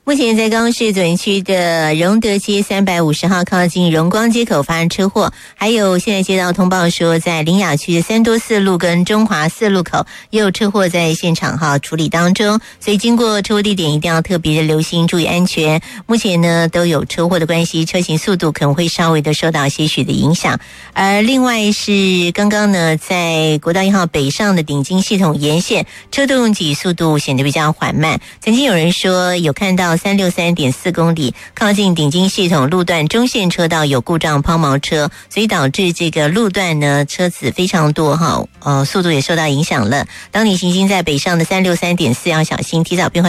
目前在高雄市左营区的荣德街350号靠近荣光街口发生车祸，还有现在接到通报说，在苓雅区的三多四路跟中华四路口也有车祸在现场处理当中，所以经过车祸地点一定要特别的留心，注意安全。目前呢都有车祸的关系，车行速度可能会稍微的受到些许的影响。而另外是刚刚呢在国道1号北上的顶金系统沿线，车动挤速度显得比较缓慢。曾经有人说有看到363.4公里靠近顶金系统路段中线车道有故障抛锚车，所以导致这个路段呢车子非常多速度也受到影响了。当你行经在北上的363.4要小心，提早变换